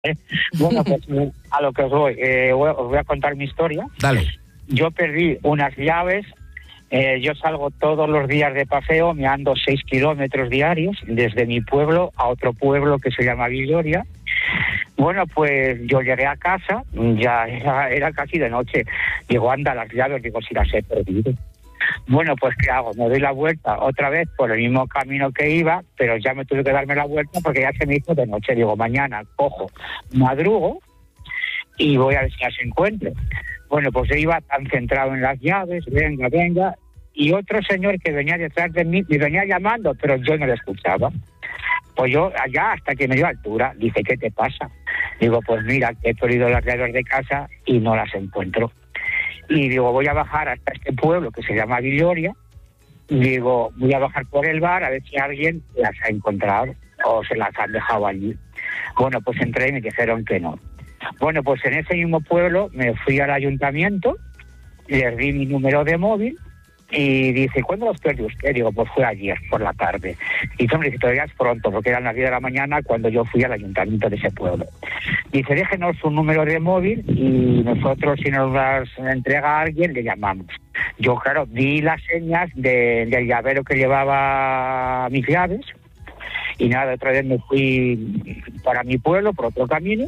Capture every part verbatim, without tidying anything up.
¿eh? Bueno, pues a lo que os voy, eh, os voy a contar mi historia. Dale. Yo perdí unas llaves. Eh, yo salgo todos los días de paseo, me ando seis kilómetros diarios desde mi pueblo a otro pueblo que se llama Villoria. Bueno, pues yo llegué a casa, ya era, era casi de noche. Digo, anda, las llaves, digo, si las he perdido. Bueno, pues ¿qué hago? Me doy la vuelta otra vez por el mismo camino que iba, pero ya me tuve que darme la vuelta porque ya se me hizo de noche. Digo, mañana cojo, madrugo y voy a ver si las encuentro. Bueno, pues yo iba tan centrado en las llaves, venga, venga, y otro señor que venía detrás de mí, me venía llamando, pero yo no le escuchaba. Pues yo allá, hasta que me dio altura, dice, ¿qué te pasa? Digo, pues mira, que he perdido las llaves de casa y no las encuentro. Y digo, voy a bajar hasta este pueblo que se llama Villoria, digo, voy a bajar por el bar a ver si alguien las ha encontrado o se las han dejado allí. Bueno, pues entré y me dijeron que no. Bueno, pues en ese mismo pueblo me fui al ayuntamiento, les di mi número de móvil y dice, ¿cuándo los perdió usted? Digo, pues fue ayer por la tarde. Y hombre, dice, todavía es pronto, porque eran las diez de la mañana cuando yo fui al ayuntamiento de ese pueblo. Dice, déjenos su número de móvil y nosotros, si nos las entrega a alguien, le llamamos. Yo, claro, di las señas de, del llavero que llevaba mis llaves y nada, otra vez me fui para mi pueblo, por otro camino.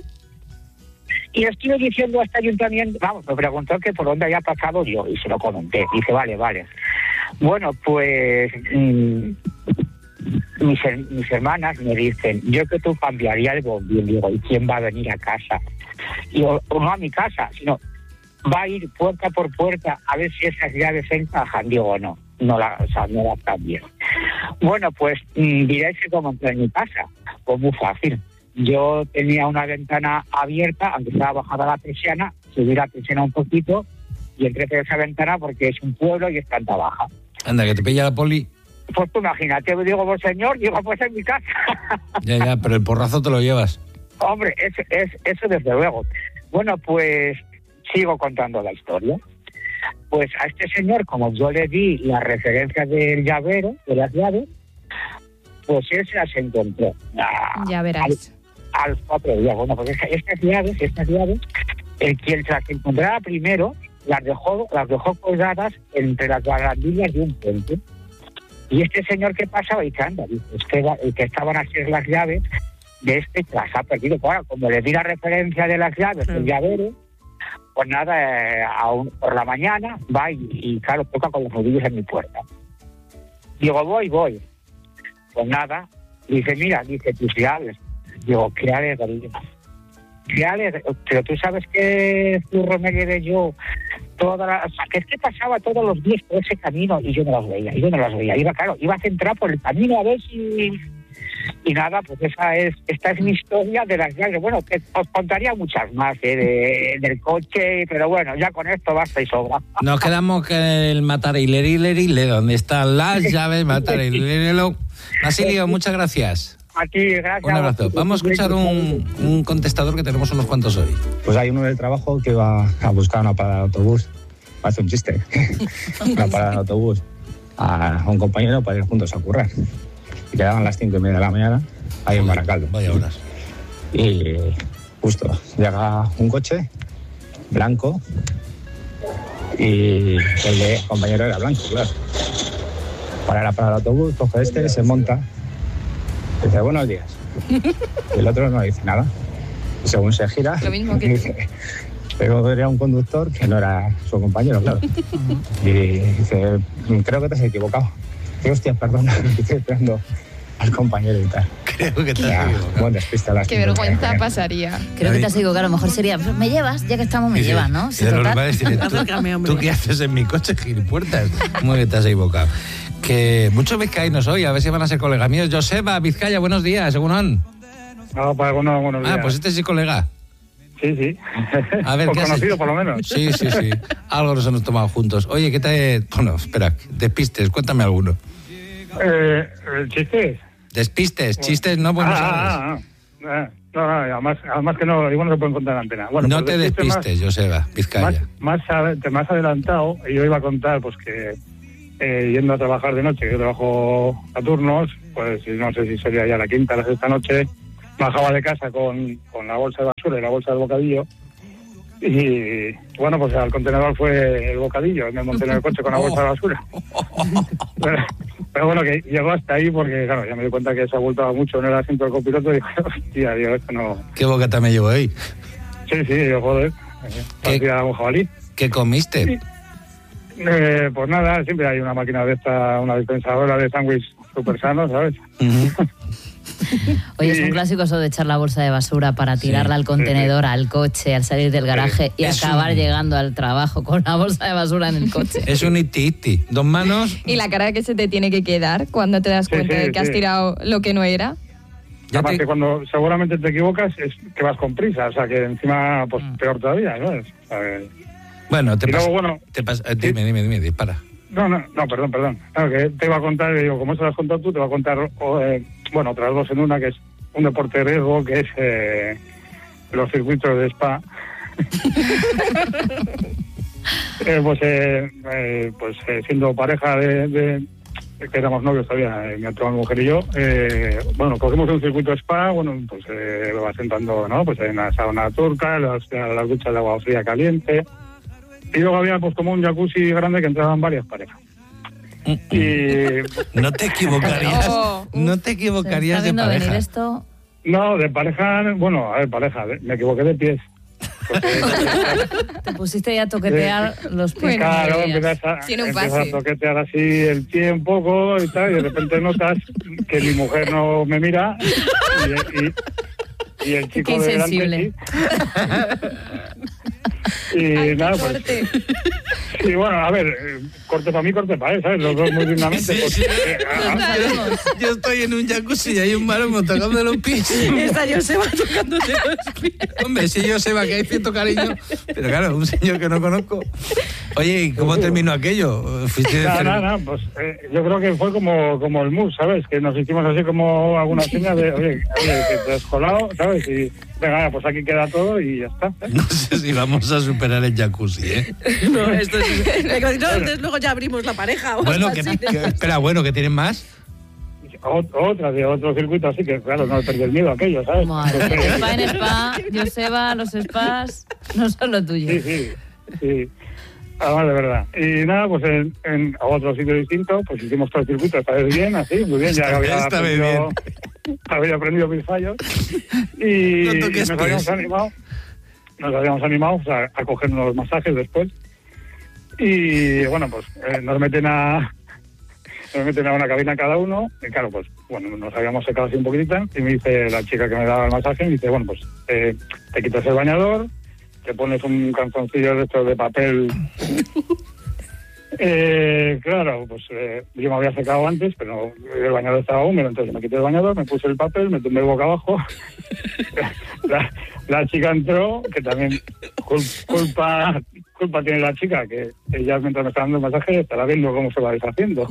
Y estuve diciendo a este ayuntamiento, vamos, me preguntó que por dónde había pasado yo, y se lo comenté. Dice, vale, vale. Bueno, pues mmm, mis, mis hermanas me dicen, yo que tú cambiaría el bombín. Digo, ¿y quién va a venir a casa? Y o, o no a mi casa, sino va a ir puerta por puerta a ver si esas llaves se encajan. Digo, no, no las, o sea, no las cambio. Bueno, pues mmm, diréis que como entré en mi casa, pues muy fácil. Yo tenía una ventana abierta, aunque estaba bajada la persiana, subí la persiana un poquito y entré por esa ventana porque es un pueblo y es planta baja. Anda, que te pilla la poli. Pues tú imagínate, digo, pues señor, digo, pues en mi casa. Ya, ya, pero el porrazo te lo llevas. Hombre, es, es, eso desde luego. Bueno, pues sigo contando la historia. Pues a este señor, como yo le di la referencia del llavero, de las llaves, pues él se las encontró. Ah, ya verás. Al, al cuatro días. Bueno, pues estas llaves, estas llaves, el quien se las encontrara primero, las dejó, las dejó colgadas entre las barandillas de un puente. Y este señor que pasaba, dice, anda, dice, usted, el que estaban a ser las llaves de este, las ha perdido. Claro, como le di la referencia de las llaves, el llavero, pues nada, eh, aún por la mañana va y, y, claro, toca con los nudillos en mi puerta. Digo, voy, voy. Pues nada, dice, mira, dice, tus llaves. Digo, qué alegría. Qué alegría. Pero tú sabes que Zurro me llevé yo toda la... O sea, que es que pasaba todos los días por ese camino y yo no las veía, y yo no las veía. Iba, claro, iba a centrar por el camino a ver si... Y nada, pues esa es, esta es mi historia de las llaves. Bueno, que os contaría muchas más, ¿eh? De, del coche, pero bueno, ya con esto basta y sobra. Nos quedamos que el matar ilerile, donde están las llaves, matar ilerile. Basilio, muchas gracias. A ti, gracias. Un abrazo. Vamos a escuchar un, un contestador que tenemos unos cuantos hoy. Pues hay uno del trabajo que va a buscar una parada de autobús. Hace un chiste. Una parada de autobús a un compañero para ir juntos a currar. Y quedaban las cinco y media de la mañana ahí en Baracaldo. Vaya horas. Y justo llega un coche blanco y el de compañero era blanco, claro. Para la parada del autobús, coge este, se monta. Dice, buenos días. Y el otro no dice nada. Y según se gira, lo mismo que dice, pero era un conductor que no era su compañero, claro. Y dice, creo que te has equivocado. Dice, hostia, perdona, estoy esperando al compañero y tal. Creo que te has equivocado. Buen despiste a las Qué vergüenza pasaría. Creo que te has equivocado. A lo mejor sería, ¿me llevas? Ya que estamos, me llevas, ¿no? Sí, ¿tú, ¿tú qué haces en mi coche, gilipuertas? ¿Cómo que te has equivocado? Que muchos vizcaínos hoy, a ver si van a ser colegas míos. Joseba, Vizcaya, buenos días, ¿según? No, para algunos buenos días. Ah, pues este sí colega. Sí, sí. A ver, por ¿qué has conocido, hecho? por lo menos. Sí, sí, sí. Algo nos hemos tomado juntos. Oye, ¿qué te...? Bueno, espera, despistes, cuéntame alguno. Eh, ¿Chistes? Despistes, bueno. Chistes no, pues no sabes. Ah, ah, ah. No, no, además, además que no, igual no se pueden contar en antena. Bueno, no pues te despistes, más, Joseba, Vizcaya. Más, más, te más adelantado, yo iba a contar pues que eh, yendo a trabajar de noche, que yo trabajo a turnos, pues no sé si sería ya la quinta o la sexta noche, bajaba de casa con, con la bolsa de basura y la bolsa del bocadillo. Y bueno, pues al contenedor fue el bocadillo, me monté en el coche con la bolsa de basura. pero, pero bueno, que llegó hasta ahí porque, claro, ya me di cuenta que se abultaba mucho en el asiento del copiloto y dije, hostia, Dios, esto no... ¿Qué bocata me llevo ahí? Sí, sí, yo, joder, parecía un jabalí. ¿Qué comiste? Sí. Eh, pues nada, siempre hay una máquina de esta, una dispensadora de sándwich súper sano, ¿sabes? Uh-huh. Oye, es un clásico eso de echar la bolsa de basura para tirarla sí, al contenedor, sí, sí. al coche, al salir del garaje sí. y es acabar un... llegando al trabajo con la bolsa de basura en el coche. Es un iti-iti. Dos manos... Y la cara que se te tiene que quedar cuando te das cuenta sí, sí, de que sí. has tirado lo que no era. Ya Además te... que cuando seguramente te equivocas es que vas con prisa, o sea que encima, pues mm. peor todavía, ¿no? A ver... Bueno, te pasa... Bueno, te pasa eh, dime, dime, dime, dispara. No, no, no, perdón, perdón. Claro, que te iba a contar, digo, como eso lo has contado tú, te voy a contar, eh, bueno, otras dos en una, que es un deporte de riesgo, que es eh, los circuitos de Spa. eh, pues eh, eh, pues eh, siendo pareja de, de, que éramos novios todavía, eh, mi otra mujer y yo, eh, bueno, cogimos un circuito de Spa, bueno, pues eh, vas entrando, ¿no? Pues en la sauna turca, las, las duchas de agua fría caliente. Y luego había pues como un jacuzzi grande que entraban varias parejas. Y no te equivocarías, oh, no te equivocarías de pareja. Venir esto? No, de pareja, bueno, a ver, pareja, me equivoqué de pies. Porque, te pusiste ya a toquetear eh, los pies. Claro, empiezas a, empiezas a toquetear así el pie un poco y tal, y de repente notas que mi mujer no me mira y, y, y el chico de delante sí. Y Ay, nada, pues... Y bueno, a ver, corte para mí, corte para él, ¿sabes? Los dos muy dignamente. Sí, pues, sí. Eh, a, yo, yo estoy en un jacuzzi y hay un maromo tocando los pies. Está Joseba tocándote los pies. Hombre, sí, Joseba, que hay cierto cariño. Pero claro, un señor que no conozco. Oye, ¿y cómo terminó aquello? ¿Fuiste no, no, no, pues eh, yo creo que fue como, como el mus, ¿sabes? Que nos hicimos así como alguna señal de, oye, oye, que te has colado, ¿sabes? Y venga, pues aquí queda todo y ya está. ¿eh? No sé si vamos a superar el jacuzzi, ¿eh? No, esto es... No, entonces luego ya abrimos la pareja. O bueno, que, que, espera, bueno, ¿que tienen más? Otra de otro circuito, así que claro, no perdí el miedo a aquello, ¿sabes? Madre, spa en spa, Joseba, los spas no son lo tuyo. Sí, sí, sí. Además, de verdad. Y nada, pues en, en otro sitio distinto, pues hicimos todo el circuito, esta vez bien, así, muy bien, ya había aprendido, había aprendido mis fallos. Y no nos habíamos animado, nos habíamos animado o sea, a coger unos masajes después. Y bueno, pues eh, nos meten a nos meten a una cabina cada uno y claro, pues bueno, nos habíamos secado así un poquitito y me dice la chica que me daba el masaje, me dice, bueno, pues eh, te quitas el bañador, te pones un calzoncillo de estos de papel. eh, claro, pues eh, yo me había secado antes, pero el bañador estaba húmedo, entonces me quité el bañador, me puse el papel, me tumbé boca abajo. la, la chica entró, que también culpa culpa tiene la chica, que ella mientras me está dando el masaje estará viendo cómo se va deshaciendo.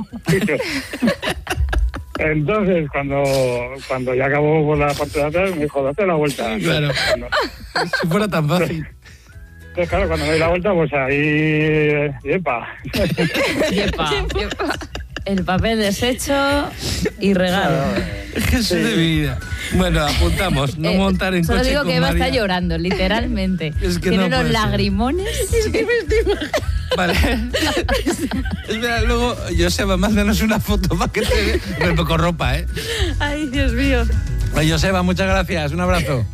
Entonces, cuando cuando ya acabó por la parte de atrás, me dijo, date la vuelta. Claro. Cuando, si fuera tan fácil. Entonces, claro, cuando me doy la vuelta, pues ahí... ¡Yepa! ¡Yepa! El papel deshecho y regalo. Jesús sí. de vida. Bueno, apuntamos, no eh, montar en solo coche digo con que Eva María. Está llorando, literalmente. Es que tiene no unos lagrimones. Es que me estoy... Vale. Espera, luego, Joseba, mándanos una foto para que te vea. Con ropa, ¿eh? Ay, Dios mío. Oye, Joseba, muchas gracias. Un abrazo.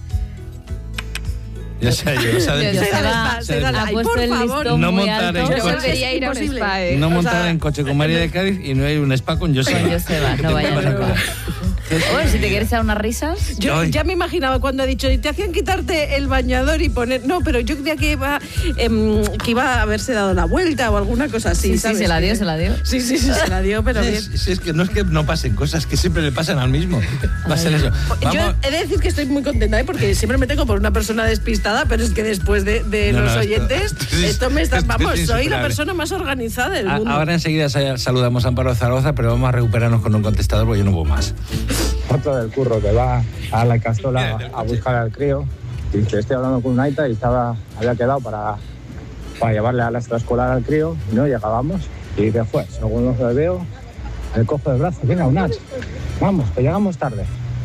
Ya sé, yo, ¿sabes? Yo, Joseba, ha puesto el listón no muy montar alto. En coche, debería ir a un spa, ¿eh? No montar o sea, en coche con María de Cádiz y no hay un spa con Joseba. Con Joseba, no vaya a Oye, si te quieres dar unas risas. Yo ya me imaginaba cuando ha dicho, y te hacían quitarte el bañador y poner... No, pero yo creía que iba, eh, que iba a haberse dado la vuelta o alguna cosa así, sí, ¿sabes? Sí, se la dio, se la dio. Sí, sí, sí, se la dio, pero bien. Sí, sí, es que no es que no pasen cosas, que siempre le pasan al mismo. Va a ser eso. Vamos. Yo he de decir que estoy muy contenta, ¿eh? Porque siempre me tengo por una persona despistada, pero es que después de, de no, los no, oyentes, esto, esto, esto me está... Esto vamos, soy la persona más organizada del mundo. Ahora enseguida saludamos a Amparo Zaragoza, pero vamos a recuperarnos con un contestador porque yo no puedo más. Otro del curro que va a la Castola a buscar al crío. Y que estoy hablando con un aita y estaba, había quedado para, para llevarle a la extraescolar al crío y no llegábamos. Y ¿qué fue? Según lo veo, el cojo del brazo, venga, Unach, vamos, que llegamos tarde.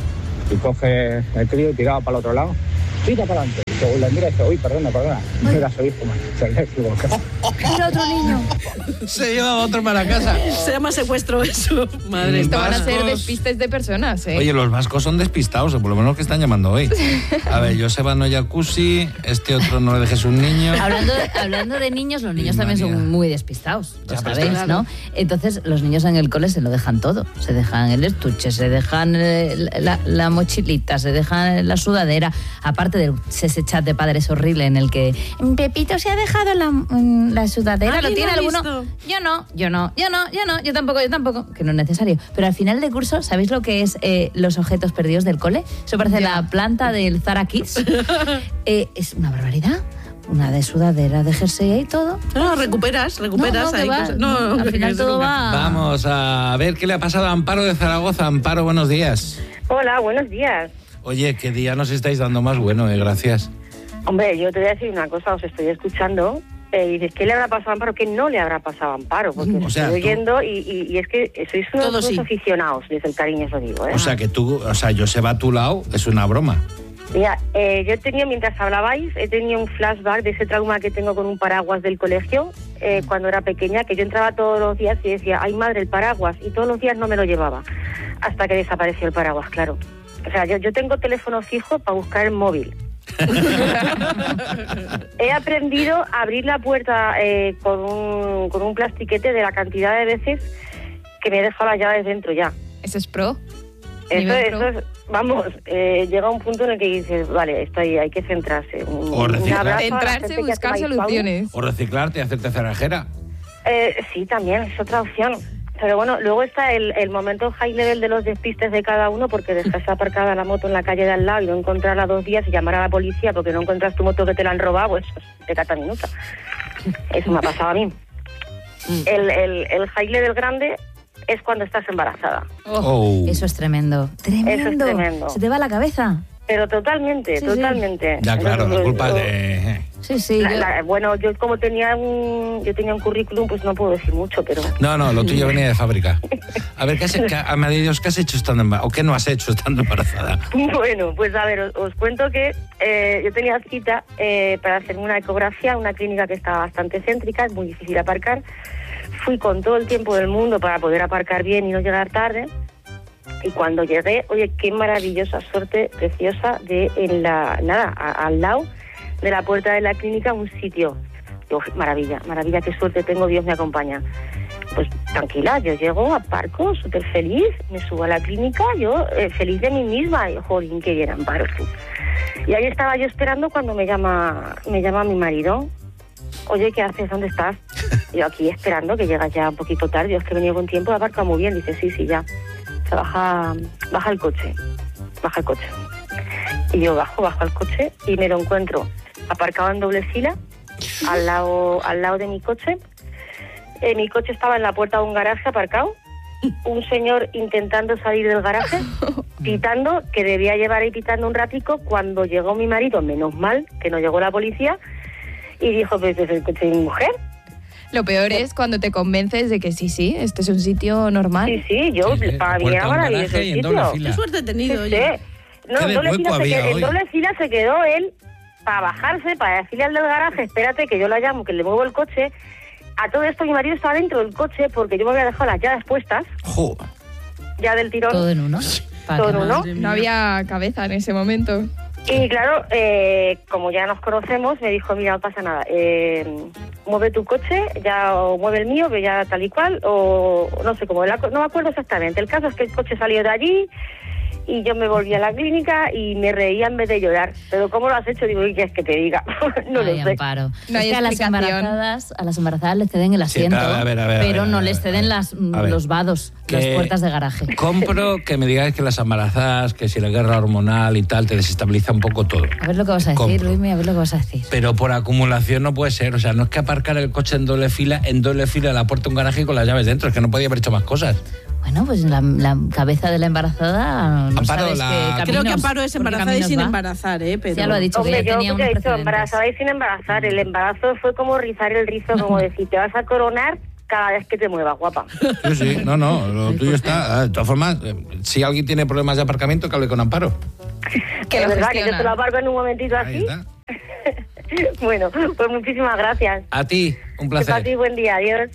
y coge el crío y tiraba para el otro lado. Tira para adelante. Y según la mira dice, uy, perdona, perdona. No era su hijo, man. Se había equivocado. Era otro niño. Se llevaba otro para casa. Se llama secuestro eso. Madre. Esto van a Vascos. ser despistes de personas, ¿eh? Oye, los vascos son despistados, o por lo menos los que están llamando hoy. A ver, Joseba no jacuzzi, este otro no le dejes un niño. Hablando de, hablando de niños, los niños Ay, también María. son muy despistados, lo Ya, pero sabéis, esto- ¿no? Entonces, los niños en el cole se lo dejan todo. Se dejan el estuche, se dejan eh, la, la mochilita, se dejan la sudadera. Aparte de ese chat de padres horrible en el que Pepito se ha dejado la, mm, la sudadera, ¿lo ¿Alguien tiene lo ha alguno? visto? Yo no, yo no, yo no, yo no, yo tampoco, yo tampoco. Que no es necesario. Pero al final de curso, ¿sabéis lo que es eh, los objetos perdidos del cole? Eso parece Ya. la planta del Zara Kids. Eh, es una barbaridad. Una de sudadera, de jersey y todo. No, recuperas, recuperas. No, no, que ahí va. cosas. No, Al final que todo nunca. va... Vamos a ver qué le ha pasado a Amparo de Zaragoza. Amparo, buenos días. Hola, buenos días. Oye, qué día nos estáis dando más bueno, eh, gracias. Hombre, yo te voy a decir una cosa, os estoy escuchando eh, y dices, ¿qué le habrá pasado a Amparo? ¿Qué no le habrá pasado a Amparo? Porque O os sea, estoy tú- oyendo y, y- y es que sois unos, Todo unos sí. aficionados, desde el cariño os lo digo. ¿eh? O sea, que tú, o sea, Joseba a tu lado es una broma. Mira, eh, yo he tenido, mientras hablabais, he tenido un flashback de ese trauma que tengo con un paraguas del colegio eh, cuando era pequeña, que yo entraba todos los días y decía, ay madre, el paraguas, y todos los días no me lo llevaba, hasta que desapareció el paraguas, claro. O sea, yo, yo tengo teléfono fijo para buscar el móvil. He aprendido a abrir la puerta eh, con, un, con un plastiquete de la cantidad de veces que me he dejado las llaves dentro ya. Eso es pro. Eso, Nivel pro. eso es, vamos, eh, llega un punto en el que dices, vale, esto hay, hay que centrarse. Un, O reciclar. abrazo a la Centrarse, gente que buscar hace maíz soluciones. O reciclarte y hacerte cerrajera. pavo. Eh, sí, también, es otra opción. Pero bueno, luego está el, el momento high level de los despistes de cada uno, porque dejarse aparcada la moto en la calle de al lado y no encontrarla dos días y llamar a la policía porque no encuentras tu moto que te la han robado, pues te cata minuta. Eso me ha pasado a mí. El, el, el high level grande es cuando estás embarazada. Oh. Eso es tremendo. Tremendo. Eso es tremendo. Se te va la cabeza. Pero totalmente, Sí, sí. totalmente. Ya, claro, la Entonces, culpa yo- de... Sí, sí. La- yo- la- bueno, yo como tenía un yo tenía un currículum, pues no puedo decir mucho, pero No, no, lo tuyo venía de fábrica. A ver, ¿qué has, qué, a madre de Dios, ¿qué has hecho estando embarazada? ¿O qué no has hecho estando embarazada? bueno, pues a ver, os, os cuento que eh, yo tenía cita eh, para hacerme una ecografía en una clínica que estaba bastante céntrica, es muy difícil aparcar. Fui con todo el tiempo del mundo para poder aparcar bien y no llegar tarde. Y cuando llegué, oye, qué maravillosa suerte preciosa de en la nada, a- al lado de la puerta de la clínica un sitio. Yo, maravilla, maravilla, qué suerte tengo, Dios me acompaña. Pues tranquila, yo llego, aparco, súper feliz, me subo a la clínica, yo eh, feliz de mí misma, y jolín, qué bien, Amparo, tú. Y ahí estaba yo esperando cuando me llama, me llama mi marido. Oye, ¿qué haces? ¿Dónde estás? Y yo aquí esperando, que llegas ya un poquito tarde, yo es que he venido con tiempo, he aparcado muy bien. Dice, sí, sí, ya. Se baja, baja el coche, baja el coche. Y yo bajo, bajo al coche y me lo encuentro aparcado en doble fila, al lado, al lado de mi coche. Eh, mi coche estaba en la puerta de un garaje aparcado. Un señor intentando salir del garaje, pitando, que debía llevar ahí pitando un ratico. Cuando llegó mi marido, menos mal que no llegó la policía, y dijo, pues es el coche de mi mujer. Lo peor es cuando te convences de que sí, sí, este es un sitio normal. Sí, sí, yo, Sí, sí, para mí puerta era a un maravilloso garaje y el en doble sitio. fila. Qué suerte he tenido, Sí, oye. sí. No, Qué en de doble, hueco fila se había quedó, en hoy. doble fila se quedó él para bajarse, para decirle al del garaje, espérate que yo la llamo, que le muevo el coche. A todo esto mi marido estaba dentro del coche porque yo me había dejado las llaves puestas, Jo. ya del tirón. Todo en uno. Para Todo que en no- uno. Madre No mía. había cabeza en ese momento. Y claro, eh, como ya nos conocemos, me dijo, mira, no pasa nada, eh, mueve tu coche, ya o mueve el mío, que ya tal y cual, o no sé cómo, la co- no me acuerdo exactamente. El caso es que el coche salió de allí y yo me volví a la clínica y me reía en vez de llorar. Pero ¿cómo lo has hecho? Digo, ¿y qué es que te diga? no Ay, lo sé. Amparo. No es hay que a las explicación. embarazadas, a las embarazadas les ceden el Sí, asiento, pero a ver, a ver, a pero ver, a no ver, les a ceden ver. las, A ver. los vados, las Que- puertas de garaje. Compro que me digáis que las embarazadas, que si la guerra hormonal y tal, te desestabiliza un poco todo. A ver lo que vas a decir, Compro. Luismi, a ver lo que vas a decir. Pero por acumulación no puede ser. O sea, no es que aparcar el coche en doble fila, en doble fila a la puerta de un garaje y con las llaves dentro. Es que no podía haber hecho más cosas. Bueno, pues la, la cabeza de la embarazada no Amparo, sabes la- qué caminos, Creo que Amparo es por qué embarazada y caminos sin va. embarazar, ¿eh? Pero... Ya lo ha dicho, que Hombre, ya yo tenía porque unos he dicho precedentes. embarazada y sin embarazar. El embarazo fue como rizar el rizo, como decir, te vas a coronar cada vez que te muevas, guapa. Sí, sí, no, no, lo tuyo está. De todas formas, si alguien tiene problemas de aparcamiento, que hable con Amparo. Que es verdad, que yo te lo aparco en un momentito Ahí así. está. Bueno, pues muchísimas gracias. A ti, un Que para placer. ti, buen día, adiós.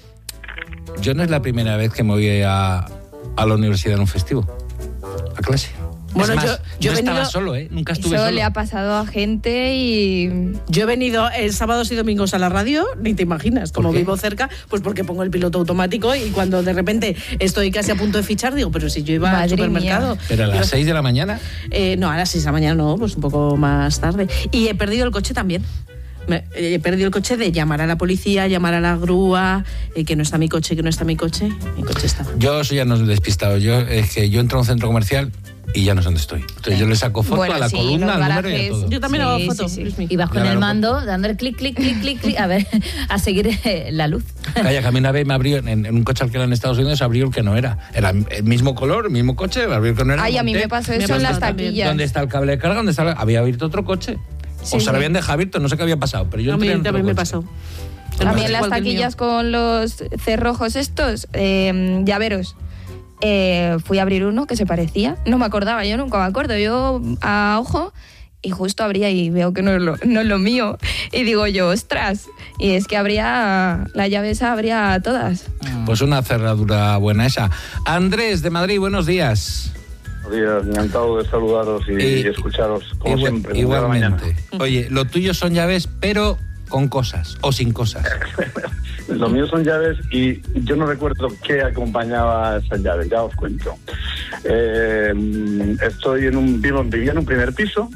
Yo no es la primera vez que me voy a, a la universidad en un festivo, a clase. Bueno, es más, yo- yo no he estaba venido- solo, ¿eh? Nunca estuve Eso solo. le ha pasado a gente y... Yo he venido el sábados y domingos a la radio, ni te imaginas, como qué? vivo cerca, pues porque pongo el piloto automático y cuando de repente estoy casi a punto de fichar, digo, pero si yo iba al Madre supermercado. mía. Pero a Iba- las seis de la mañana. Eh, no, a las seis de la mañana no, pues un poco más tarde. Y he perdido el coche también. Me- he perdido el coche de llamar a la policía, llamar a la grúa, eh, que no está mi coche, que no está mi coche. Mi coche estaba. Yo eso ya no he despistado. Yo es que yo entro a un centro comercial y ya no sé dónde estoy. Entonces yo le saco foto Bueno, a la sí, columna, los al número y a garajes. todo. Yo también Sí, hago sí, foto, sí. Luismi. Y vas con Ya el me lo mando, dándole clic, clic, clic, clic, clic, a ver, a seguir eh, la luz. Calla, que a mí una vez me abrió, en, en un coche alquilado en Estados Unidos, abrió el que no era. Era el mismo color, el mismo coche, abrió el que no era. Ay, a mí monté. me pasó Me eso en pasó las también. taquillas. ¿Dónde está el cable de carga? ¿Dónde está la- Había abierto otro coche. Sí, o se lo sí. habían dejado abierto, no sé qué había pasado, pero yo A mí entré en otro también me coche. pasó. También las Igual que el mío. taquillas con los cerrojos estos, eh, llaveros. Eh, fui a abrir uno que se parecía. No me acordaba, yo nunca me acuerdo. Yo a ojo y justo abría y veo que no es lo, no es lo mío. Y digo yo, ostras. Y es que abría, la llave esa abría todas. Pues una cerradura buena esa. Andrés, de Madrid, buenos días. Buenos días, encantado de saludaros y, Y- y escucharos, como Igual- siempre. muy buena mañana. igualmente. Oye, lo tuyo son llaves, pero con cosas o sin cosas. Los míos son llaves y yo no recuerdo qué acompañaba a esas llaves, ya os cuento. Eh, estoy en un, vivo, vivía en un primer piso,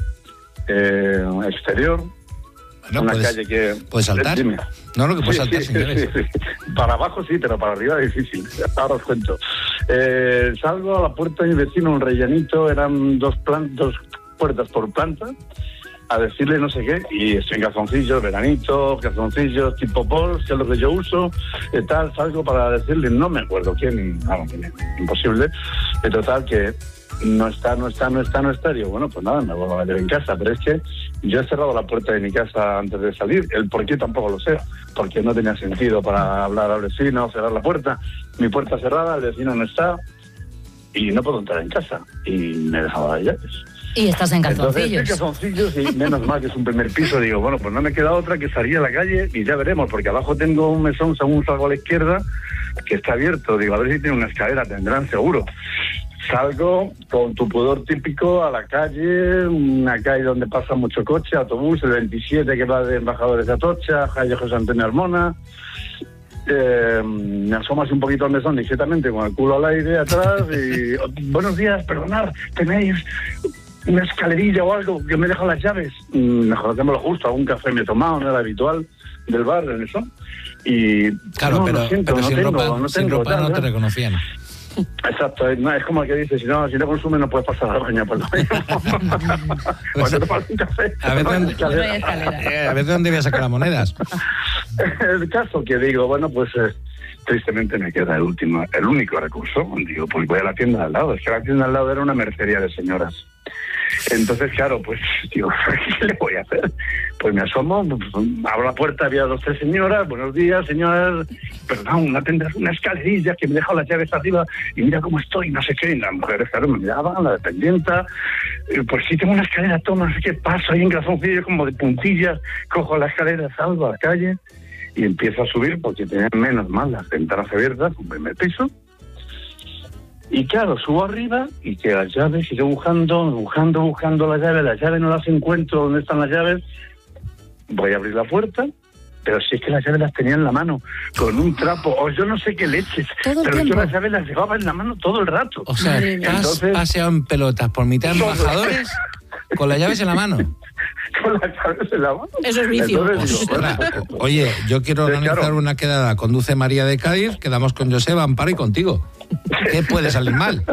eh, exterior, Bueno, una puedes, calle que... ¿puedes saltar? Dime. No, lo que puedes Sí, saltar, sí, señores. sí, sí. Para abajo sí, pero para arriba es difícil. Ahora os cuento. Eh, salgo a la puerta de mi vecino, un rellenito, eran dos, plan, dos puertas por planta, a decirle no sé qué, y estoy en calzoncillos, veranito, calzoncillos tipo Paul, que es lo que yo uso, y tal, salgo para decirle, no me acuerdo quién, claro, imposible, de total que no está, no está, no está, no está, digo, bueno, pues nada, me vuelvo a meter en casa, pero es que yo he cerrado la puerta de mi casa antes de salir, el por qué tampoco lo sé, porque no tenía sentido para hablar al vecino, cerrar la puerta, mi puerta cerrada, el vecino no está, y no puedo entrar en casa, y me he dejado las llaves. Y estás en Entonces, calzoncillos. en calzoncillos y menos mal que es un primer piso, digo, bueno, pues no me queda otra que salir a la calle y ya veremos, porque abajo tengo un mesón, según salgo a la izquierda, que está abierto, digo, a ver si tiene una escalera, tendrán seguro. Salgo con tu pudor típico a la calle, una calle donde pasa mucho coche, autobús, el veintisiete que va de Embajadores de Atocha, calle José Antonio Armona. Eh, me asomo así un poquito al mesón discretamente con el culo al aire atrás y buenos días, perdonad, tenéis una escalerilla o algo que me deja las llaves. Mm, mejor hacémoslo justo, algún café me he tomado, no era habitual del bar en eso. Y Claro, no, pero, lo siento, pero no sin, tengo, ropa, no sin tengo, ropa tal, no te tal. reconocían. Exacto, es, no, es como el que dice, si no, si no consumes no puedes pasar a la baña por lo mismo. Cuando tomas un café, A ver, tomas ¿dónde, escalera. eh, a ver de dónde voy a sacar las monedas. El caso que digo, bueno, pues eh, tristemente me queda el último, el único recurso. Digo, pues voy a la tienda al lado. Es que la tienda al lado era una mercería de señoras. Entonces, claro, pues digo, ¿qué le voy a hacer? Pues me asomo, pues, abro la puerta, había dos, tres señoras, buenos días, señoras, perdón, ¿no tendrás una escalerilla que me he dejado las llaves arriba y mira cómo estoy, no sé qué? Y las mujeres, claro, me miraban, la dependienta, eh, pues sí tengo una escalera, toma, no sé qué, paso ahí en calzoncillos como de puntillas, cojo la escalera, salgo a la calle y empiezo a subir porque tenían menos mal las ventanas abiertas, un primer piso. Y claro, subo arriba y que las llaves, sigo buscando, buscando, buscando las llaves, las llaves no las encuentro, ¿dónde están las llaves? Voy a abrir la puerta, pero si es que las llaves las tenía en la mano, con un trapo, o yo no sé qué leches, Todo el pero yo tiempo. las llaves las llevaba en la mano todo el rato. O sea, Madre te mía. has Entonces- paseado en pelotas por mitad de embajadores con las llaves en la mano. Con las llaves en la mano. Eso es vicio. Entonces digo, bueno, Ostras, pues, oye, yo quiero Sí, organizar claro. una quedada. Conduce María de Cádiz, quedamos con Joseba, Amparo y contigo. ¿Qué puede salir mal?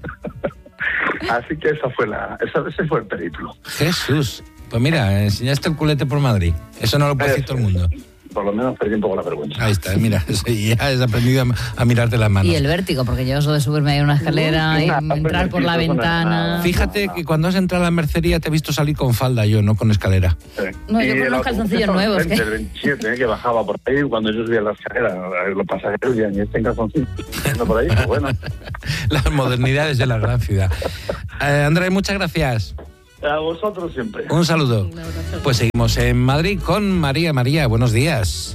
así que esa fue la, esa, ese fue el periplo. Jesús. Pues mira, enseñaste el culete por Madrid. Eso no lo puede decir todo el mundo. por lo menos perdí un poco la vergüenza. Ahí está, mira, ya has aprendido a, a mirarte las manos. Y el vértigo, porque yo eso de subirme a una escalera y entrar por la ventana... Fíjate que cuando has entrado a la mercería te he visto salir con falda yo, no con escalera. Sí. No, yo con unos calzoncillos nuevos. El veintisiete, ¿eh? Que bajaba por ahí cuando yo subía la escalera, los pasajeros ya ni estén calzoncillos por ahí, pues bueno. Las modernidades de la gran ciudad. Eh, Andrés, muchas gracias. A vosotros siempre. Un saludo. Pues seguimos en Madrid con María. María, buenos días.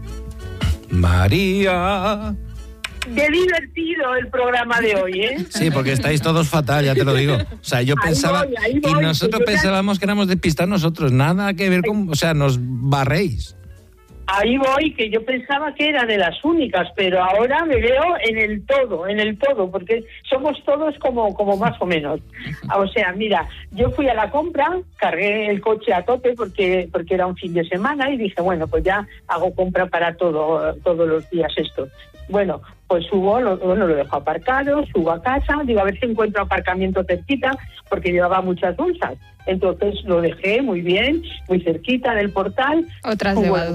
María. Qué divertido el programa de hoy, ¿eh? Sí, porque estáis todos fatal, ya te lo digo. O sea, yo pensaba... Ahí voy, ahí voy, y nosotros yo pensábamos ya... que éramos despistar nosotros. Nada que ver con... O sea, nos barréis. Ahí voy, que yo pensaba que era de las únicas, pero ahora me veo en el todo, en el todo, porque somos todos como, como más o menos. O sea, mira, yo fui a la compra, cargué el coche a tope porque, porque era un fin de semana y dije, bueno, pues ya hago compra para todo, todos los días esto. Bueno, pues subo, lo, bueno, lo dejo aparcado, subo a casa, digo a ver si encuentro aparcamiento cerquita, porque llevaba muchas bolsas. Entonces lo dejé muy bien, muy cerquita del portal. Otras subo, de el,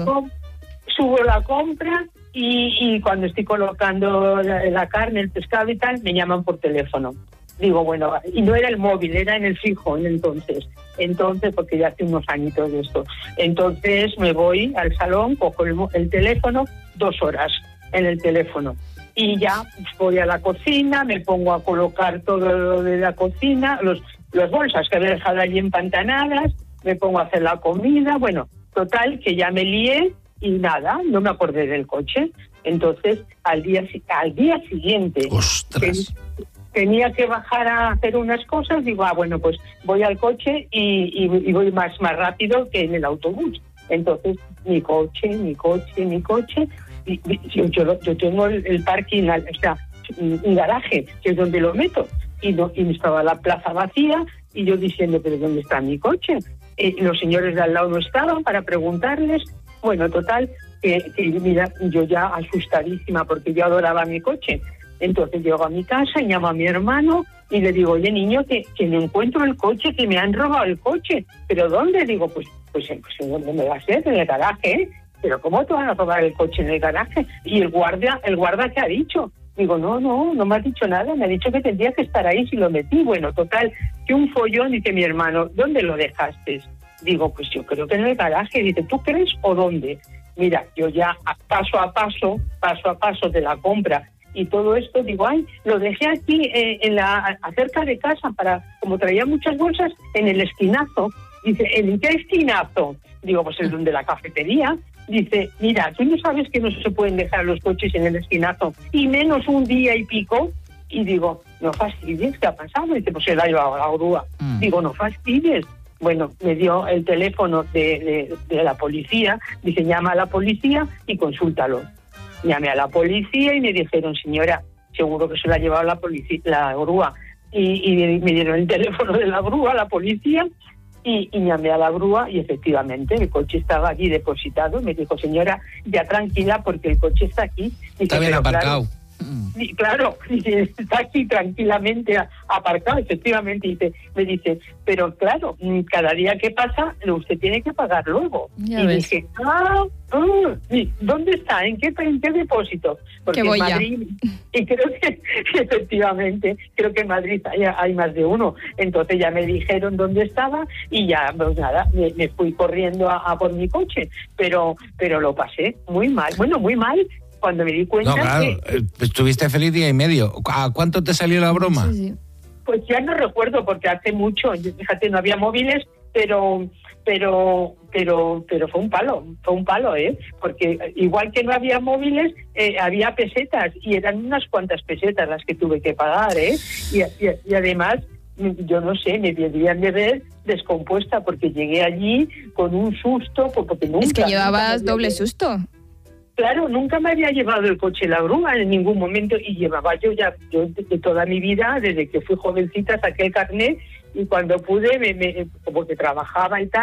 subo la compra y, y cuando estoy colocando la, la carne, el pescado y tal, me llaman por teléfono. Digo, bueno, y no era el móvil, era en el fijo en entonces. Entonces, porque ya hace unos añitos de esto. Entonces me voy al salón, cojo el, el teléfono, dos horas en el teléfono. Y ya voy a la cocina, me pongo a colocar todo lo de la cocina, los, las bolsas que había dejado allí empantanadas, me pongo a hacer la comida, bueno, total, que ya me lié y nada, no me acordé del coche. Entonces, al día, al día siguiente... ¡Ostras! Tenía que bajar a hacer unas cosas, digo, ah, bueno, pues voy al coche y, y, y voy más, más rápido que en el autobús. Entonces, mi coche, mi coche, mi coche... Y, y, yo, yo, yo tengo el, el parking, o sea, un garaje, que es donde lo meto, y, no, y estaba la plaza vacía, y yo diciendo, pero ¿dónde está mi coche? Eh, los señores de al lado no estaban para preguntarles. Bueno, total, que, que mira, yo ya asustadísima, porque yo adoraba mi coche. Entonces llego a mi casa, llamo a mi hermano y le digo, oye, niño, que, que no encuentro el coche, que me han robado el coche. ¿Pero dónde? Digo, pues, pues, pues ¿dónde me va a ser? En el garaje, ¿eh? ¿Pero cómo te van a robar el coche en el garaje? Y el guardia, el guardia, ¿qué ha dicho? Digo, no, no, no me ha dicho nada, me ha dicho que tendría que estar ahí si lo metí. Bueno, total, que un follón, dice mi hermano, ¿dónde lo dejaste? Digo, pues yo creo que en el garaje. Dice, ¿tú crees o dónde? Mira, yo ya paso a paso, paso a paso de la compra y todo esto, digo, ay, lo dejé aquí eh, en la acerca de casa, para como traía muchas bolsas, en el esquinazo. Dice, ¿en qué esquinazo? Digo, pues el donde la cafetería. Dice, mira, tú no sabes que no se pueden dejar los coches en el esquinazo, y menos un día y pico. Y digo, no fastidies, ¿qué ha pasado? Dice, pues se la ha llevado a la grúa. Mm. Digo, no fastidies. Bueno, me dio el teléfono de, de, de la policía. Dice, llama a la policía y consúltalo. Llamé a la policía y me dijeron, señora, seguro que se la ha llevado la policía, la grúa. Y, y me dieron el teléfono de la grúa, la policía, y, y llamé a la grúa y efectivamente el coche estaba allí depositado. Me dijo, señora, ya tranquila porque el coche está aquí. Dice, está bien aparcado. Claro, y claro, dice, está aquí tranquilamente aparcado, efectivamente. Dice, me dice, pero claro, cada día que pasa, usted tiene que pagar luego. Ya y ves. Dije, ah, uh, ¿dónde está? ¿En qué, en qué depósito? Porque en Madrid, y creo que efectivamente, creo que en Madrid hay, hay más de uno. Entonces ya me dijeron dónde estaba y ya, pues nada, me, me fui corriendo a, a por mi coche, pero, pero lo pasé muy mal, bueno, muy mal. Cuando me di cuenta... No, claro, que, estuviste feliz día y medio. ¿A cuánto te salió la broma? Sí, sí. Pues ya no recuerdo, porque hace mucho, fíjate, no había móviles, pero pero pero pero fue un palo, fue un palo, ¿eh? Porque igual que no había móviles, eh, había pesetas, y eran unas cuantas pesetas las que tuve que pagar, ¿eh? Y, y, y además, yo no sé, me debían de ver descompuesta, porque llegué allí con un susto, porque nunca... Es que llevabas doble susto. Claro, nunca me había llevado el coche la grúa en ningún momento, y llevaba yo ya yo de, de toda mi vida, desde que fui jovencita, saqué el carnet, y cuando pude, me, me, como que trabajaba y tal,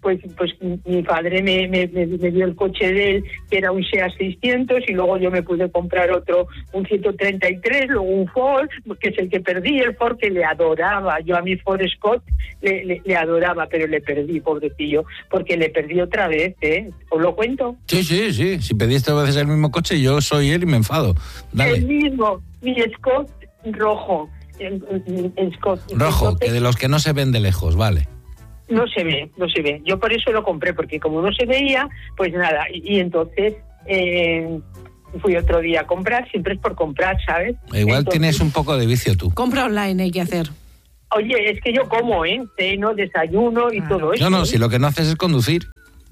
pues pues mi padre me, me, me dio el coche de él, que era un SEAT seiscientos, y luego yo me pude comprar otro, un ciento treinta y tres, luego un Ford, que es el que perdí, el Ford que le adoraba. Yo a mi Ford Escort le, le, le adoraba, pero le perdí, pobrecillo, porque le perdí otra vez, ¿eh? ¿Os lo cuento? Sí, sí, sí. Si pediste dos veces el mismo coche, yo soy él y me enfado. Dale. El mismo, mi Escort rojo. El, el, el Scott. Rojo, Entonces, que de los que no se ven de lejos, vale. No se ve, no se ve. Yo por eso lo compré, porque como no se veía, pues nada. Y, y entonces eh, fui otro día a comprar, siempre es por comprar, ¿sabes? Igual entonces, tienes un poco de vicio tú. Compra online hay que hacer. Oye, es que yo como, ¿eh? Ceno, desayuno y claro. todo eso. No, no, si lo que no haces es conducir.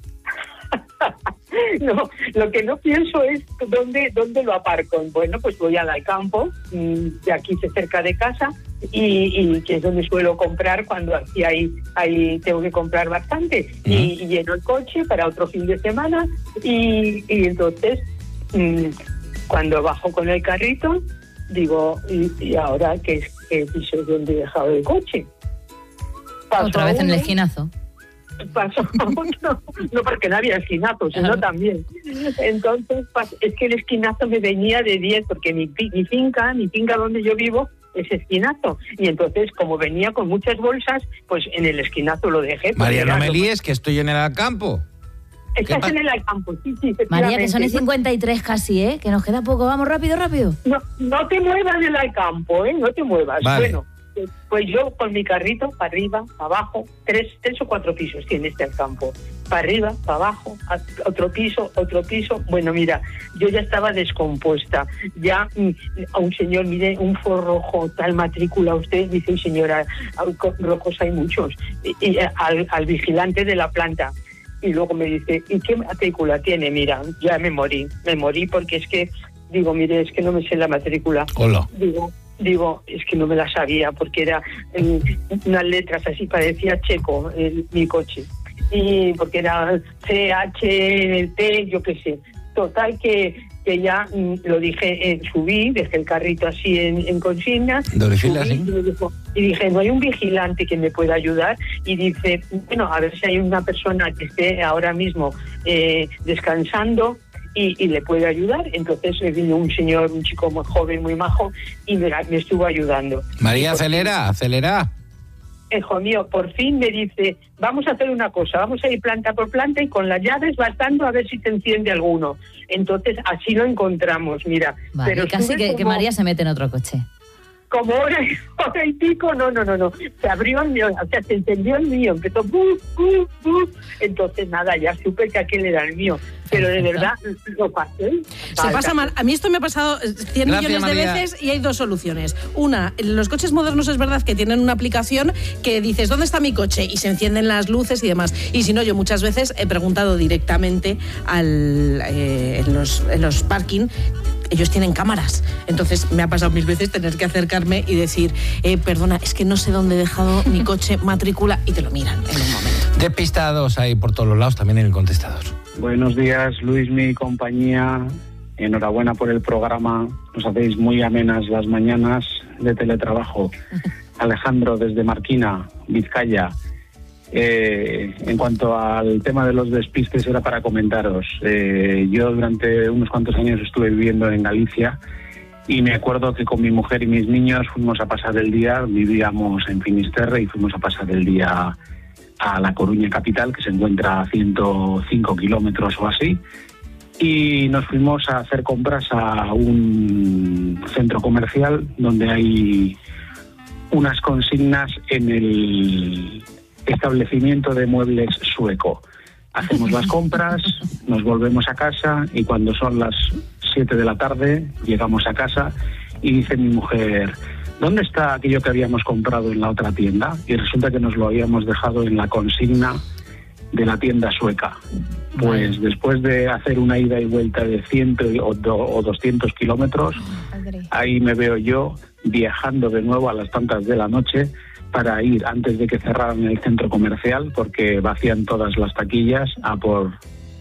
No, lo que no pienso es dónde, dónde lo aparco. Bueno, pues voy al campo, de aquí cerca de casa, y, y que es donde suelo comprar cuando aquí hay, hay tengo que comprar bastante. Uh-huh. y, y lleno el coche para otro fin de semana, y, y entonces mmm, cuando bajo con el carrito, digo, ¿y, y ahora qué, qué piso es donde he dejado el coche? Paso Otra vez uno, en el esquinazo. Pasó no, no porque no había esquinazo, sino claro. también. Entonces, es que el esquinazo me venía de diez, porque mi, mi finca, mi finca donde yo vivo, es esquinazo. Y entonces, como venía con muchas bolsas, pues en el esquinazo lo dejé. María, no me líes, que estoy en el Alcampo. Estás en el Alcampo, sí, sí. María, que son y cincuenta y tres casi, ¿eh? Que nos queda poco, vamos rápido, rápido. No, no te muevas del Alcampo, ¿eh? No te muevas. Vale. Bueno. Pues yo con mi carrito, para arriba, para abajo, tres, tres o cuatro pisos tiene este campo. Para arriba, para abajo, otro piso, otro piso. Bueno, mira, yo ya estaba descompuesta. Ya a un señor, mire, un Ford rojo, tal matrícula usted, dice, señora, rojos hay muchos. Y, y al, al vigilante de la planta. Y luego me dice, ¿y qué matrícula tiene? Mira, ya me morí, me morí porque es que, digo, mire, es que no me sé la matrícula. Hola. Digo, Digo, es que no me la sabía, porque era eh, unas letras así, parecía checo el, mi coche. Y porque era C, H, T, yo qué sé. Total que, que ya mm, lo dije, eh, subí, dejé el carrito así en, en consigna. Doble fila, sí. Y, dijo, y dije, no hay un vigilante que me pueda ayudar. Y dice, bueno, a ver si hay una persona que esté ahora mismo eh, descansando. Y, y le puede ayudar. Entonces vino un señor, un chico muy joven, muy majo, y me, me estuvo ayudando. María, acelera, acelera. Hijo mío, por fin me dice, vamos a hacer una cosa, vamos a ir planta por planta y con las llaves bastando a ver si te enciende alguno. Entonces así lo encontramos, mira. Vale, pero casi que, como, que María se mete en otro coche. Como hora, hora y pico, no, no, no, no. Se abrió el mío, o sea, se encendió el mío, empezó, buf, buf, buf. Entonces nada, ya supe que aquel era el mío. Pero de verdad, lo pasé. Se pasa mal. A mí esto me ha pasado cien Gracias, millones de María. veces y hay dos soluciones. Una, los coches modernos es verdad que tienen una aplicación que dices, ¿dónde está mi coche? Y se encienden las luces y demás. Y si no, yo muchas veces he preguntado directamente al, eh, en, los, en los parking. Ellos tienen cámaras. Entonces me ha pasado mil veces tener que acercarme y decir, eh, perdona, es que no sé dónde he dejado mi coche, matrícula, y te lo miran en un momento. Despistados ahí por todos los lados, también en el contestador. Buenos días, Luis, mi compañía. Enhorabuena por el programa. Nos hacéis muy amenas las mañanas de teletrabajo. Alejandro, desde Marquina, Vizcaya. Eh, en cuanto al tema de los despistes, era para comentaros. Eh, yo durante unos cuantos años estuve viviendo en Galicia y me acuerdo que con mi mujer y mis niños fuimos a pasar el día, vivíamos en Finisterre y fuimos a pasar el día a La Coruña capital, que se encuentra a ciento cinco kilómetros o así, y nos fuimos a hacer compras a un centro comercial donde hay unas consignas en el establecimiento de muebles sueco. Hacemos las compras, nos volvemos a casa y cuando son las siete de la tarde llegamos a casa y dice mi mujer, ¿dónde está aquello que habíamos comprado en la otra tienda? Y resulta que nos lo habíamos dejado en la consigna de la tienda sueca. Pues después de hacer una ida y vuelta de cien o doscientos kilómetros, ahí me veo yo viajando de nuevo a las tantas de la noche para ir antes de que cerraran el centro comercial, porque vacían todas las taquillas, a por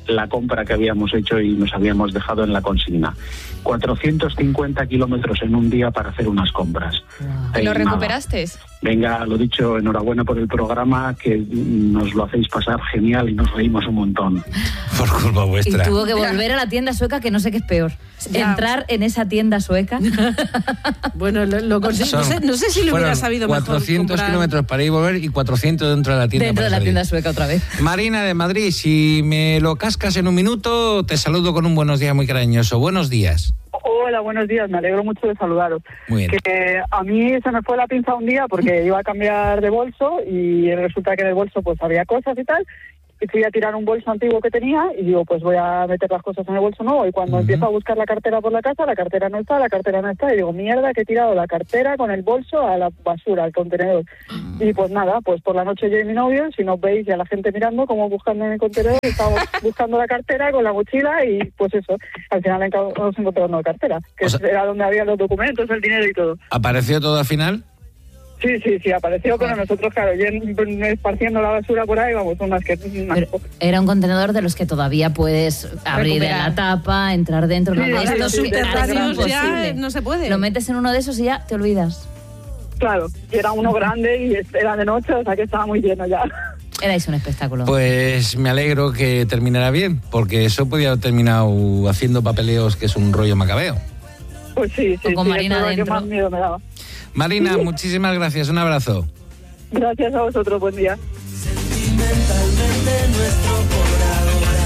la compra que habíamos hecho y nos habíamos dejado en la consigna. cuatrocientos cincuenta kilómetros en un día para hacer unas compras. ¿Y lo recuperaste? Venga, lo dicho, enhorabuena por el programa, que nos lo hacéis pasar genial y nos reímos un montón. Por culpa vuestra. Y tuvo que volver a la tienda sueca, que no sé qué es peor. Ya. Entrar en esa tienda sueca. Bueno, lo, lo conseguí. No sé, no sé si lo hubiera sabido mejor. cuatrocientos comprar. kilómetros para ir y volver y cuatrocientos dentro de la tienda. Dentro de la salir. tienda sueca otra vez. Marina de Madrid, si me lo cascas en un minuto, te saludo con un buenos días muy cariñoso. Buenos días. Hola, buenos días, me alegro mucho de saludaros. Muy bien. Que a mí se me fue la pinza un día porque iba a cambiar de bolso y resulta que en el bolso pues había cosas y tal. Y fui a tirar un bolso antiguo que tenía y digo, pues voy a meter las cosas en el bolso nuevo. Y cuando uh-huh. empiezo a buscar la cartera por la casa, la cartera no está, la cartera no está. Y digo, mierda, que he tirado la cartera con el bolso a la basura, al contenedor. Uh-huh. Y pues nada, pues por la noche yo y mi novio, si nos veis y a la gente mirando, como buscando en el contenedor, estábamos buscando la cartera con la mochila y pues eso, al final nos encontramos una cartera, que o sea, era donde había los documentos, el dinero y todo. ¿Apareció todo al final? Sí, sí, sí, apareció, pero nosotros, claro, esparciendo la basura por ahí, vamos, unas que... Unas era un contenedor de los que todavía puedes abrir recuperar la tapa, entrar dentro. Sí, no, sí, los sí, subterráneos sí, ya no se puede. Lo metes en uno de esos y ya te olvidas. Claro, y era uno grande y era de noche, o sea que estaba muy lleno ya. Erais un espectáculo. Pues me alegro que terminara bien, porque eso podía haber terminado haciendo papeleos, que es un rollo macabeo. Pues sí, sí, o con sí, Marina eso es lo dentro. que más miedo me daba. Marina, muchísimas gracias, un abrazo. Gracias a vosotros, buen día. Sentimentalmente nuestro por ahora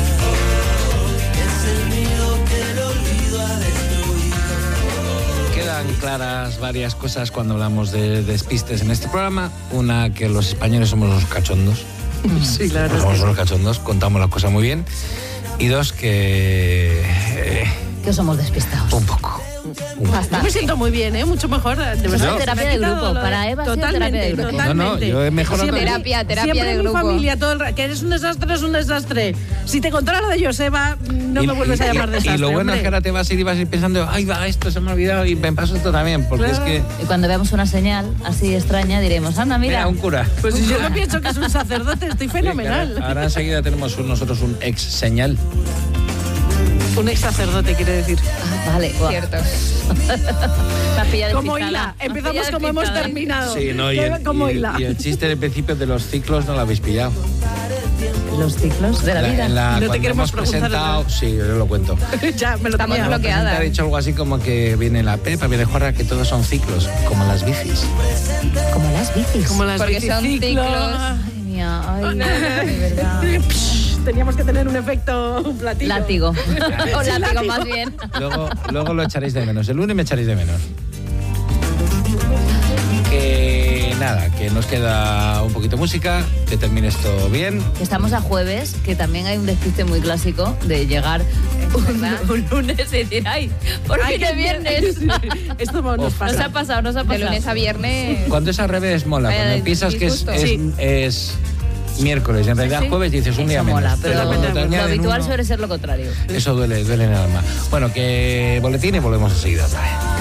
es el nido que el olvido ha destruido. Quedan claras varias cosas cuando hablamos de despistes en este programa. Una, que los españoles somos los cachondos. Sí, claro. Somos los cachondos, contamos las cosas muy bien. Y dos, que... Eh, que somos despistados. Un poco. Yo me siento muy bien, ¿eh? Mucho mejor. De verdad. No. Terapia de grupo. Para Eva, totalmente, terapia de grupo. Totalmente. No, no, yo he mejorado. Siempre, terapia, terapia siempre de mi grupo. familia, todo el ra- que eres un desastre, es un desastre. Si te contara lo de Joseba, no y, me vuelves a llamar y, desastre. Y lo bueno hombre. es que ahora te vas a ir y vas a ir pensando, ay, va, esto se me ha olvidado y me pasó esto también, porque claro. es que... Y cuando veamos una señal así extraña, diremos, anda, mira. Mira, un cura. Pues si yo no pienso que es un sacerdote, estoy fenomenal. Sí, ahora enseguida tenemos un, nosotros un ex señal. Un ex sacerdote, quiere decir. Ah, vale, wow. Cierto. Como Hila. Empezamos como hemos terminado. Sí, no, y el, como y, Hila. y el chiste del principio de los ciclos no lo habéis pillado. Los ciclos de la, la vida. En la, no te queremos hemos preguntar. presentado, sí, yo lo cuento. Ya, me lo Estamos tenía. bloqueadas. Ha dicho algo así como que viene la Pepa, viene Juarra, que todos son ciclos, como las bicis. Como las bicis. Como las Porque son biciciclos. ciclos. Ay, mía, ay, de verdad. Teníamos que tener un efecto un platillo. Látigo. O Sí, látigo, látigo. más bien. Luego, luego lo echaréis de menos. El lunes me echaréis de menos. Que nada, que nos queda un poquito de música, que termine esto bien. Estamos a jueves, que también hay un despiste muy clásico de llegar un, un lunes y decir, ay, por Ay, fin qué es viernes. Esto nos Nos pasa. ha pasado, nos ha De pasado. lunes a viernes. Cuando es al revés, mola. Vaya Cuando de piensas que es, disgusto. es, Sí. es miércoles y en realidad Sí. jueves dices un Eso día menos. mola, pero Pero cuando te lo lo añaden habitual uno, suele ser lo contrario. eso duele, duele en el alma. Bueno, que boletín y volvemos enseguida otra vez.